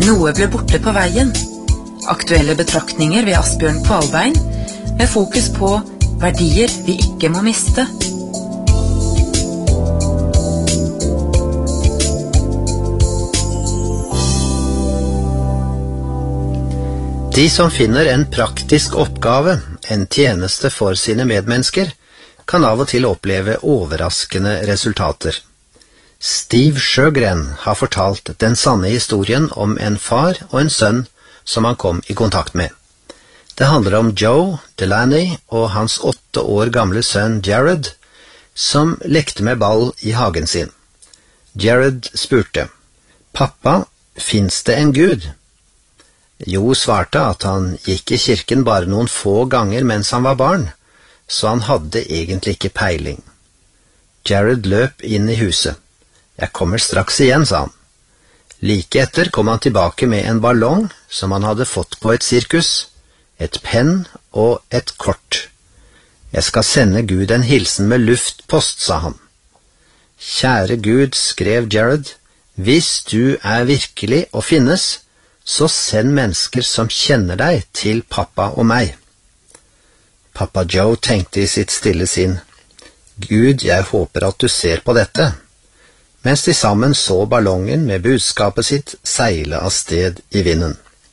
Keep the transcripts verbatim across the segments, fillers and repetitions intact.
Noe ble borte på veien. Aktuelle betraktninger ved Asbjørn Kvalbein, med fokus på verdier vi ikke må miste. De som finner en praktisk oppgave, en tjeneste for sine medmennesker, kan av og til oppleve overraskende resultater. Steve Sjögren har fortalt den sanne historien om en far og en sønn som han kom i kontakt med. Det handler om Joe Delaney og hans åtte år gamle sønn Jared, som lekte med ball i hagen sin. Jared spurte, «Pappa, finnes det en Gud?» Jo svarte at han gikk i kirken bare noen få ganger mens han var barn, så han hadde egentlig ikke peiling. Jared løp inn i huset. «Jeg kommer straks igjen», sa han. Like etter kom han tilbake med en ballong som han hadde fått på et sirkus, et penn og et kort. «Jeg skal sende Gud en hilsen med luftpost», sa han. «Kjære Gud», skrev Jared, «hvis du er virkelig og finnes, så send mennesker som kjenner deg til pappa og meg.» Pappa Joe tenkte i sitt stille sinn, «Gud, jeg håper at du ser på dette», mens de sammen så ballongen med budskapet sitt seile av sted i vinden.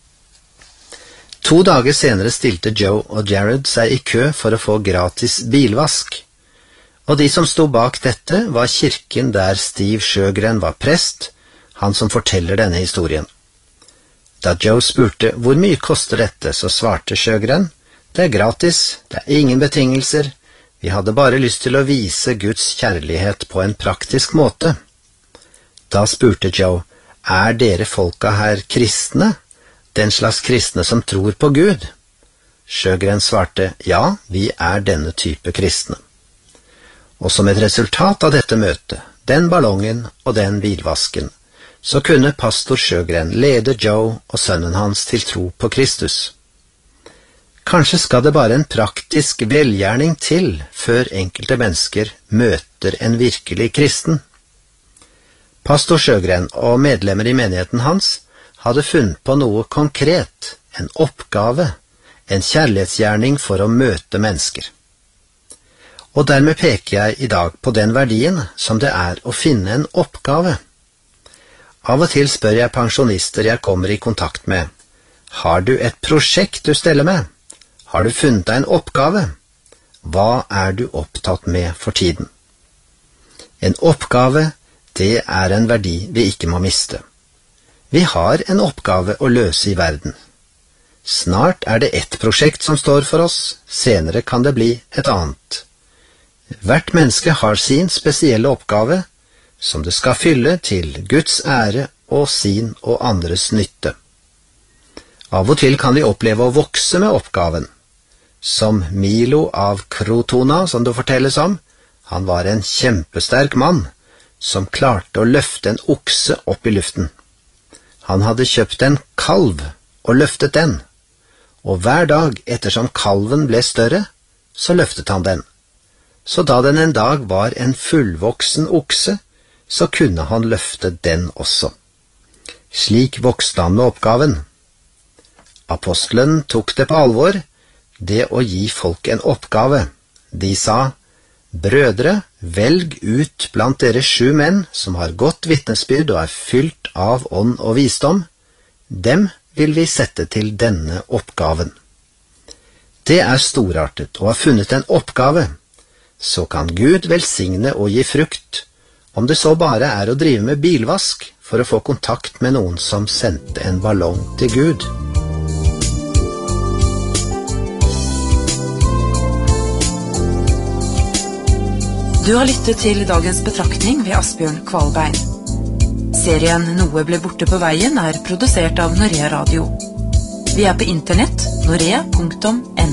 To dager senere stilte Joe og Jared seg i kø for å få gratis bilvask, og de som sto bak dette var kirken der Steve Sjögren var prest, han som forteller denne historien. Da Joe spurte hvor mye koster dette, så svarte Sjögren, «Det er gratis, det er ingen betingelser, vi hadde bare lyst til å vise Guds kjærlighet på en praktisk måte.» Da spurte Joe, «Er dere folka her kristne, den slags kristne som tror på Gud?» Sjögren svarte, «Ja, vi er denne type kristne.» Og som et resultat av dette møtet, den ballongen og den bilvasken, så kunne pastor Sjögren lede Joe og sønnen hans til tro på Kristus. Kanskje skal det bare en praktisk velgjerning til før enkelte mennesker møter en virkelig kristen. Pastor Sjögren og medlemmer i menigheten hans hadde funnet på noe konkret, en oppgave, en kjærlighetsgjerning for å møte mennesker. Og dermed peker jeg i dag på den verdien som det er å finne en oppgave. Av og til spør jeg pensjonister jeg kommer i kontakt med, «Har du et prosjekt du steller med? Har du funnet deg en oppgave? Hva er du opptatt med for tiden?» En oppgave, det er en verdi vi ikke må miste. Vi har en oppgave å løse i verden. Snart er det ett prosjekt som står for oss, senere kan det bli et annet. Hvert menneske har sin spesielle oppgave, som det skal fylle til Guds ære og sin og andres nytte. Av og til kan vi oppleve å vokse med oppgaven. Som Milo av Krotona, som det fortelles om, han var en kjempesterk mann, som klarte å løfte en okse opp i luften. Han hadde kjøpt en kalv og løftet den, og hver dag ettersom kalven ble større, så løftet han den. Så da den en dag var en fullvoksen okse, så kunne han løfte den også. Slik vokste han med oppgaven. Apostelen tok det på alvor, det å gi folk en oppgave. De sa, «Brødre, velg ut blant dere sju menn som har godt vitnesbyrd og er fylt av ånd og visdom. Dem vil vi sette til denne oppgaven.» Det er storartet å ha funnet en oppgave. Så kan Gud velsigne og gi frukt, om det så bare er å drive med bilvask for å få kontakt med noen som sendte en ballong til Gud. Du har lyttet til dagens betraktning ved Asbjørn Kvalbein. Serien Noe ble borte på veien er produsert av Norea Radio. Vi er på internett, norea punktum no.